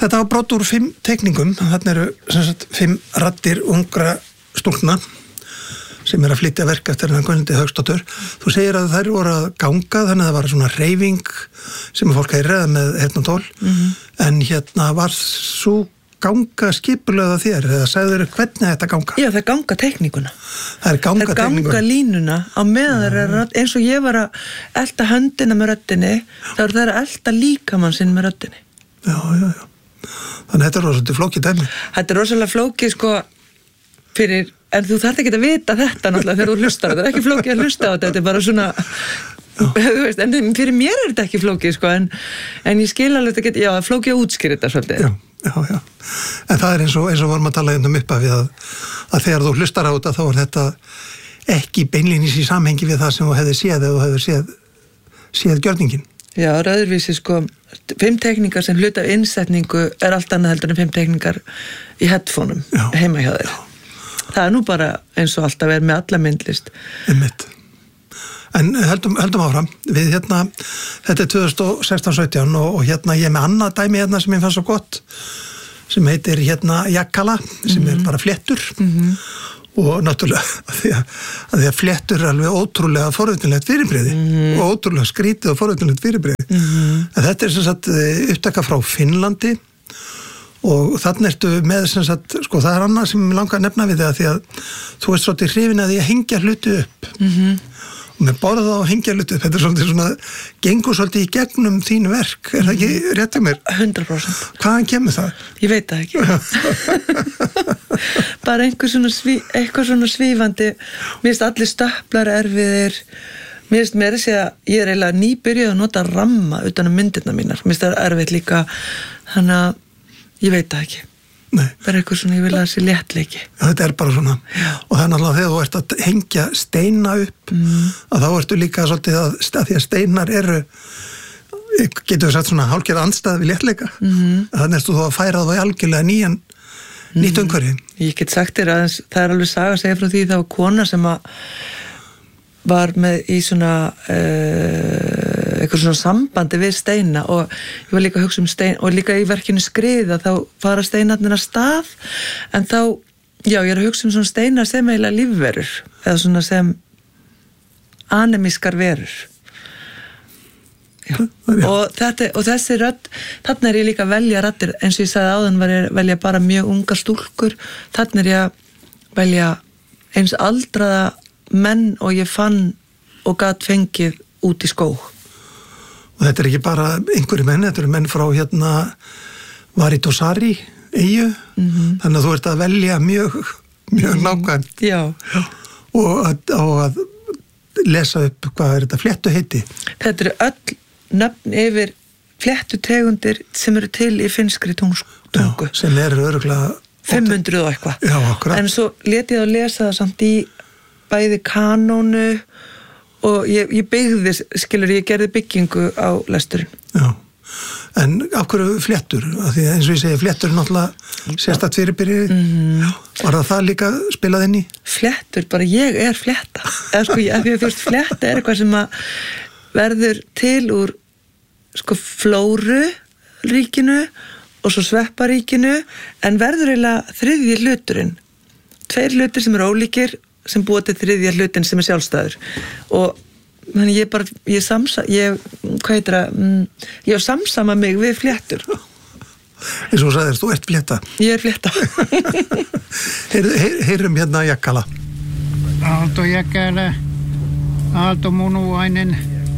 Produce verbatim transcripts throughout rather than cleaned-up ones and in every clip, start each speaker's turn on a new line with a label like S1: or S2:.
S1: Þetta var brot úr fimm teikningum, þarna eru sem sagt fimm raddir ungra stúlkna sem er að flytja verk eftir hennar Gunnhildi Hauksdóttur. Þú segir að þær voru að ganga, þannig að það var svona hreyfing sem fólk heyrir eða með heyrnartól, mm-hmm. en hérna var svo ganga skipulega þér, eða sagður hvernig þetta ganga?
S2: Já, það ganga teikninguna.
S1: Það er ganga
S2: teikninguna.
S1: teikninguna.
S2: Það ganga línuna á meðan þeir eru, eins og ég var að elta höndina með röddinni, þá eru þeir að elta líkamann sinn með röddinni.
S1: Já, já, já. Þannig að þetta er rosalega flókið dæmi. Þetta
S2: er rosalega flókið, sko, fyrir, en þú þarft ekki að vita þetta náttúrulega þegar þú hlustar. Þetta er ekki flókið að hlusta á þetta, þetta er bara svona, þú veist, en fyrir mér er þetta ekki flókið, sko, en, en ég skil alveg þetta geta, já, flókið að útskýra þetta svolítið.
S1: Já, já, já. En það er eins og, eins og vorum að tala um upp af við að, að þegar þú hlustar á þetta, þá er þetta ekki beinlínis í samhengi við það sem þú hefði séð eða þú hefði séð, séð gjörningin.
S2: Já, röðurvísi, sko, fimm teikningar sem hluta af innsetningu er allt annað heldur en fimm teikningar í headphoneum heima hjá þér. Það er nú bara eins og alltaf er með alla myndlist.
S1: Einmitt. En heldum, heldum áfram, við hérna, þetta er tvö þúsund sextán sautján og, og hérna ég er með annað dæmi hérna sem ég fann svo gott, sem heitir hérna Jakkala, sem mm-hmm. er bara fléttur. Mm-hmm. Og náttúrulega að því að, að því að fléttur er alveg ótrúlega forvitunlegt fyrirbrigði mm-hmm. og ótrúlega skrítið og forvitunlegt fyrirbrigði. Mm-hmm. En þetta er sem sagt upptaka frá Finnlandi og þannig ertu með sem sagt, sko það er annað sem ég langar að nefna við það því að þú ert svolítið hrifin að því að hengja hluti upp. Mhm. Og með borða það og hengja hluti upp, þetta er svolítið svona, gengur svolítið í gegnum þín verk, er það ekki rétt um mér?
S2: hundrað prósent.
S1: Hvaðan kemur það?
S2: Ég veit það ekki. Bara einhver svona, sví, eitthvað svona svífandi, mér finnst allir stöplar erfiðir, mér finnst mér að segja, ég er eiginlega nýbyrjuð að nota ramma utan um myndirna mínar, mér finnst það erfitt líka, þannig að ég veit það ekki. Nei. Bara eitthvað svona, ég vil að það sé léttleiki. Já, þetta er bara svona. Já. Og það er náttúrulega þegar þú ert að hengja steina upp, mm. að þá ertu líka svolítið að, að því að steinar eru, getur við sagt svona hálfgerð andstæð við léttleika, mm. þannig ertu þú að færa það í algjörlega nýjan, mm. nýtt umhverfi. Ég get sagt þér að það er alveg saga að segja frá því þá kona sem að var með í svona uh, eitthvað svona sambandi við steina og ég var líka að hugsa um stein og líka í verkinu Skriða þá fara steinarnir að stað en þá, já ég er að hugsa um svona steinar sem eiginlega lífverur eða svona sem anemískar verur já. Og, þetta, og þessi rödd þarna er ég líka að velja raddir eins og ég sagði áðan var ég að velja bara mjög ungar stúlkur þarna er ég að velja eins aldraða menn og ég fann og gat fengið út í skóg.
S1: Og þetta er ekki bara einhverju menn, þetta eru menn frá hérna Varitosari, eyju, mm-hmm. þannig að þú ert að velja mjög, mjög mm-hmm. nákvæmt.
S2: Já.
S1: Og að, og að lesa upp hvað er þetta fléttu heiti.
S2: Þetta eru öll nöfn yfir fléttutegundir sem eru til í finnskri tungu.
S1: Já, sem eru örugglega
S2: fimm hundruð og eitthvað.
S1: Já, akkurat.
S2: En svo lét ég að lesa það samt í bæði kanónu og ég, ég byggði, skilur, ég gerði byggingu á lesturinn.
S1: Já, en af hverju fléttur? Af því eins og ég segi, fléttur er náttúrulega sérstakt fyrirbyrði. Mm-hmm. Var það það líka spilað inn í?
S2: Fléttur, bara ég er flétta. Eða sko, ég, því að þú veist, flétta er eitthvað sem að verður til úr sko flóru ríkinu og svo svepparíkinu en verður eiginlega þriðji hluturinn. Tveir hlutir sem eru ólíkir sem búa til þriðja hlutin sem er sjálfstæður og þannig ég bara ég samsa, ég, hvað heitir það mm, ég hef samsama mig við fléttur
S1: eins og þú sagðir, þú ert flétta
S2: ég er flétta
S1: Heyr, heyr, heyrum hérna Jakkala
S3: Aalto Jäkälä Aalto Munuainen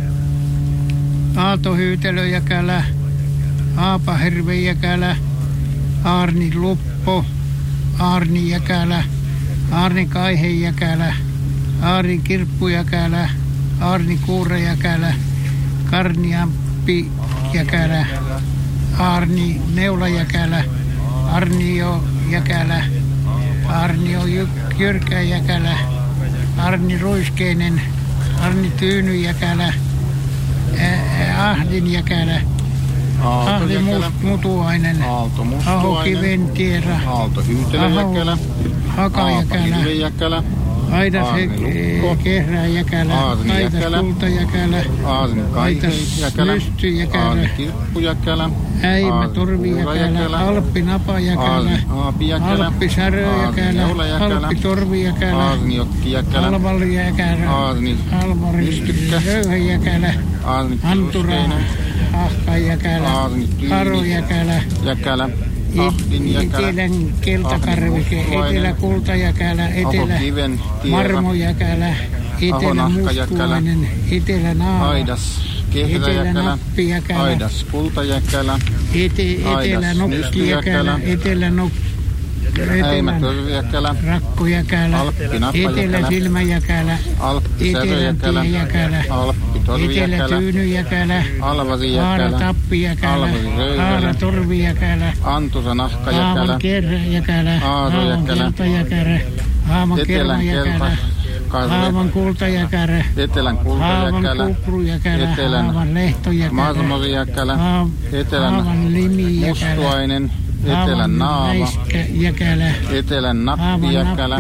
S3: Aalto Hyytelö Jäkälä Aapa Herve Jäkälä Aarni Luppo Aarni Jäkälä Aarni Kaihejäkälä, Aarni Kirppujäkälä, Aarni Kuurejäkälä, Karni Amppijäkälä, Aarni Neulajäkälä, Arnio Jäkälä, Arnio Jyrkäjäkälä, Arni Ruiskeinen, Arni Tyynyjäkälä, Ahdin Jäkälä, Ahli Mutuainen,
S4: Aalto
S3: Aho Kiventiera,
S4: Aalto Hyytelöjäkälä,
S3: Hakajäkälä,
S4: Aalto Jäkälä,
S3: Aidas Kehrää-Jäkälä, Aidas Kulta-Jäkälä, Aidas Lysty-Jäkälä,
S4: Aasni Kirppu-Jäkälä,
S3: Äimä Torvi-Jäkälä, Alppi Napa-Jäkälä, Alppi Särö-Jäkälä, Alppi Torvi-Jäkälä,
S4: Aasni Jokki-Jäkälä,
S3: Alvari-Jäkälä,
S4: Aasni
S3: Röyhä-Jäkälä, Antura, Ahka-Jäkälä, Haro-Jäkälä,
S4: Jäkälä, Ahdin-Jäkälä,
S3: Etelän Keltakarvike, Etelä-Kulta-Jäkälä, Etelä Marmo-Jäkälä, Etelä-Mustuainen, Etelä-Naava,
S4: Aidas Kehrä-Jäkälä, Aidas Kulta-Jäkälä,
S3: Etelä-Nokki-Jäkälä, Etelä-Nokki,
S4: Etelä-Jäkälä,
S3: Rakko-Jäkälä, Etelä-Silmä-Jäkälä, Etelä-Tie-Jäkälä, Etelä-Tyyny-Jäkälä, Haara-Tappi-Jäkälä, Haara-Torvi-Jäkälä,
S4: Antusa-Nahka-Jäkälä,
S3: Haavan-Kerrä-Jäkälä, Haavan-Kelta-Jäkälä, Haavan-Kerma-Jäkälä, Haavan-Kulta-Jäkälä,
S4: Etelän Kulta-Jäkälä,
S3: Haavan-Kupru-Jäkälä, Haavan-Lehto-Jäkälä,
S4: Marmori-Jäkälä, Etelän
S3: Haavan-Limi-Jäkälä,
S4: Mustuainen, Etelän Naava,
S3: Jäkälä,
S4: Etelän Nappi-Jäkälä,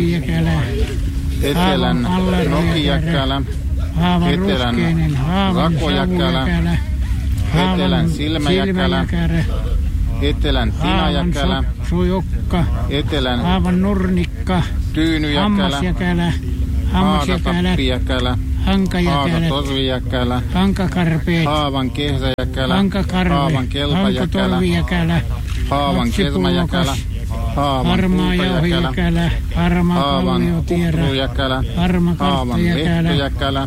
S4: Etelän Noki-Jäkälä, Etelän Rako-Jäkälä, Etelän Silmä-Jäkälä, Etelän Tina-Jäkälä,
S3: Sojokka,
S4: Etelän
S3: Haavan Nurnikka,
S4: Tyyny-Jäkälä,
S3: Hammasjäkälä, Hammasjäkälä,
S4: Haada-Tappi-Jäkälä,
S3: Hankajäkälä,
S4: Haada-Torvi-Jäkälä,
S3: Hankakarpeet,
S4: Haavan Kehrä-Jäkälä,
S3: Hankakarve,
S4: Haavan Kelta-Jäkälä,
S3: Hankotorvi-Jäkälä,
S4: Haavan Kerma-Jäkälä, Haavan
S3: Harmaa
S4: Kulta-Jäkälä,
S3: Jauhi-Jäkälä, Harmaa
S4: Haavan
S3: Kalliotierä,
S4: Kupru-Jäkälä,
S3: Harmaa
S4: Haavan
S3: Kartta-Jäkälä,
S4: Lehto-Jäkälä,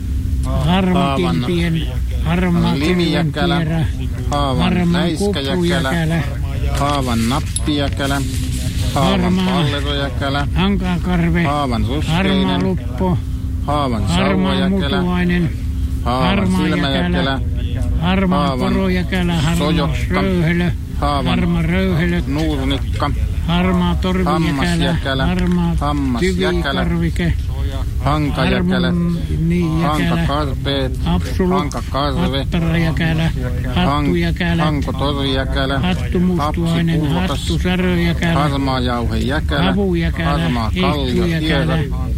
S3: Harmaa Kilpien, Harmaa
S4: Limi-Jäkälä,
S3: Kelventierä,
S4: Haavan
S3: Harmaa
S4: Räiskä-Jäkälä,
S3: Kupru-Jäkälä,
S4: Haavan Nappi-Jäkälä, Haavan
S3: Harmaa
S4: Pallero-Jäkälä,
S3: Hankakarve,
S4: Haavan
S3: Harmaa
S4: Ruskeinen,
S3: Luppo,
S4: Haavan
S3: Harmaa
S4: Sauva-Jäkälä,
S3: Mutuainen,
S4: Haavan
S3: Harmaa
S4: Silmä-Jäkälä,
S3: Jäkälä, Harmaa
S4: Haavan
S3: Porojäkälä, Harmaa
S4: Sojokka,
S3: Röyhelö,
S4: Haavan
S3: Harmaa Röyhelö,
S4: Nuurnikka,
S3: Harmaa Torvijäkälä,
S4: Hammasjäkälä,
S3: Harmaa
S4: Hammasjäkälä,
S3: Tyvikarvike,
S4: Hankajäkälä,
S3: Harmoniijäkälä,
S4: Hankakarpeet,
S3: Apsulu,
S4: Hankakarve,
S3: Hattarajäkälä, Hattujäkälä,
S4: Hankotorvijäkälä,
S3: Hattumustuainen,
S4: Hapsipuutas,
S3: Hattusäröjäkälä,
S4: Harmaa Jauhe-Jäkälä,
S3: Havujäkälä,
S4: Harmaa Kalliotierä,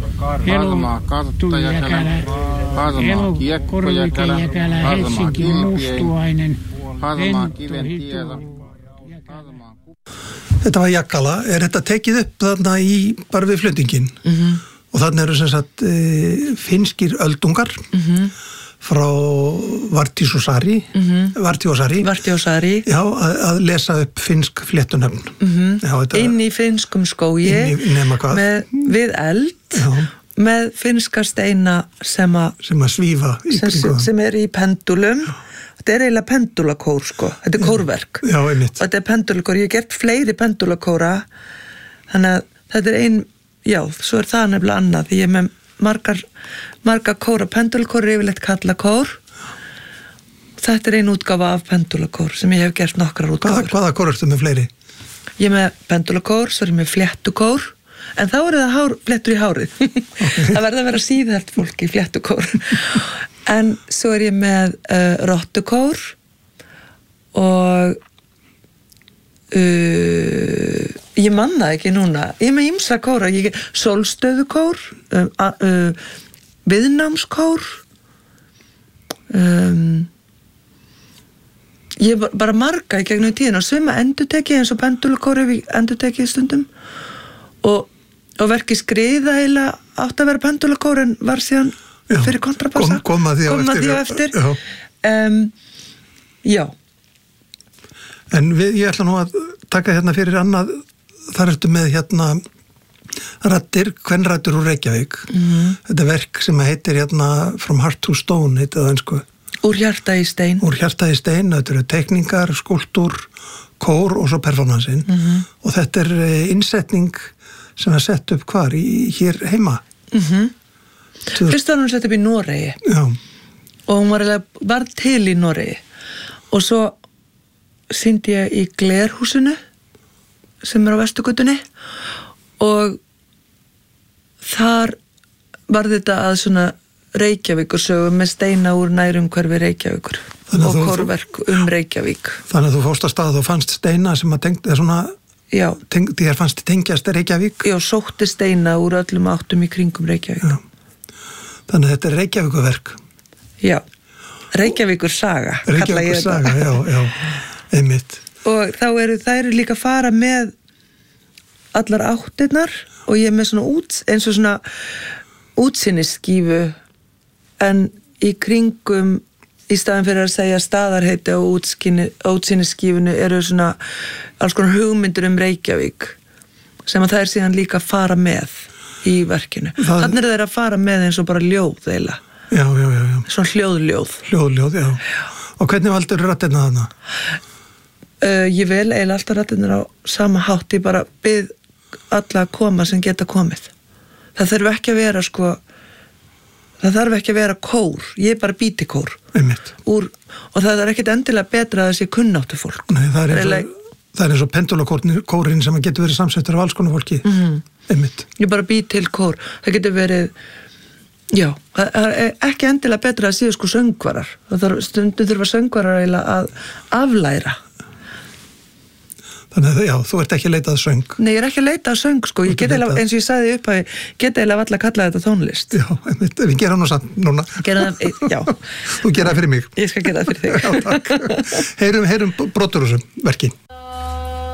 S4: Harmaa Kartta-Jäkälä, Harmaa Kiekko-Jäkälä,
S3: Korvikejäkälä,
S4: Harmaa
S3: Helsinki
S4: Kilpien,
S3: Mustuainen,
S4: Harmaa
S3: Hento,
S4: Kiventierä,
S3: Hitu,
S4: Harmaa
S1: Þetta var Jakkala. Er þetta tekið upp þarna í, bara við flutningin? Mm-hmm. Og þarna eru sem sagt e, finskir öldungar mm-hmm. frá Vartiosari, mm-hmm. Vartiosari,
S2: Vartiosari.
S1: Já, að, að lesa upp finnsk fléttunöfn.
S2: Mm-hmm.
S1: Já, þetta,
S2: inn í finnskum skógi
S1: í,
S2: með, við eld Já. Með finnska steina sem að
S1: sem að svífa í
S2: sem, sem er í pendulum. Já. Þetta er eiginlega pendulakór sko, þetta er kórverk.
S1: Já, einmitt.
S2: Og þetta er pendulakór, ég hef gert fleiri pendulakóra, þannig að þetta er ein, já, svo er það nefnilega annað, því ég er með margar, margar kóra, pendulakór er yfirleitt kallakór, þetta er ein útgáfa af pendulakór sem ég hef gert nokkrar útgáfur.
S1: Hvaða, hvaða kór ertu með fleiri?
S2: Ég er með pendulakór, svo er ég með fléttukór, en þá er það hár, fléttur í hárið, okay. Það verður að vera síðhært fólk í fléttukór. En svo er ég með uh, rottukór og uh, ég man það ekki núna. Ég er með ýmsa kóra, ég er sólstöðukór, uh, uh, viðnámskór, um, ég er bara marga í gegnum tíðina og svima endurteki eins og pendulakór ef ég endurteki stundum og, og verki skriða heila átt að vera pendulakór en var síðan Já, fyrir kontrabassa
S1: kom, kom að því á
S2: kom
S1: eftir,
S2: því á eftir.
S1: Já.
S2: Um, já
S1: en við, ég ætla nú að taka hérna fyrir annað þar ertu með hérna raddir, kvenrættur úr Reykjavík mm. þetta verk sem heitir hérna From Heart to Stone heitir það einsku
S2: úr hjarta í stein
S1: úr hjarta í stein, þetta eru tekningar, skúltúr kór og svo performansin mm-hmm. og þetta er innsetning sem er sett upp hvar í, hér heima
S2: mhm Fyrst var hún sett upp í Noregi
S1: Já.
S2: og hún var, var til í Noregi og svo sýndi ég í Glerhúsinu sem er á Vesturgötunni og þar var þetta að svona Reykjavíkur sögum með steina úr nærum hverfi Reykjavíkur og kórverk um Reykjavík.
S1: Þannig að þú fórst að stað og fannst steina sem að tengd, svona
S2: Já.
S1: Teng, þér fannst tengjast Reykjavík?
S2: Já, sótti steina úr öllum áttum í kringum Reykjavík.
S1: Já. Þannig að þetta er Reykjavíkurverk.
S2: Já, Reykjavíkur saga.
S1: Reykjavíkur saga, já, já, einmitt.
S2: Og þá eru þær líka að fara með allar áttirnar og ég er með svona út, eins og svona útsýnisskífu en í kringum í staðin fyrir að segja staðarheiti á útsýnisskífunu eru svona alls konar hugmyndir um Reykjavík sem að það er síðan líka að fara með í verkinu. Það... Þannig er þeir að fara með eins og bara ljóð eila.
S1: Já, já, já, já.
S2: Svona hljóðljóð.
S1: Hljóðljóð, já. já. Og hvernig valdur rattirna þarna?
S2: Uh, ég vel eila alltaf rattirna á sama hátt, ég bara bið alla að koma sem geta komið. Það þarf ekki að vera sko það þarf ekki að vera kór, ég er bara bíti kór.
S1: Einmitt.
S2: Úr, og það er ekkit endilega betra að það sé kunnáttu fólk.
S1: Nei, það er eins og,
S2: Reila...
S1: það er eins og pendulakórin sem getur verið samsettur af alls konar fólki.
S2: Mm-hmm.
S1: Einmitt.
S2: Ég bara bý til kór. Það getur verið, já, það er ekki endilega betra að séu sko söngvarar. Það þarf, stundum þurfa söngvarar eiginlega að aflæra.
S1: Þannig að já, þú ert ekki að leita að söng.
S2: Nei, ég er ekki að leita að söng, sko. Ég get eiginlega, eins og ég sagði upp að ég get eiginlega valla að kalla þetta tónlist.
S1: Já, einmitt, við gerum nú samt núna.
S2: Gera það, já.
S1: Þú gera það fyrir mig.
S2: Ég skal gera það fyrir þig.
S1: Já, takk. Heyrum, heyrum brotur úr þessum verki.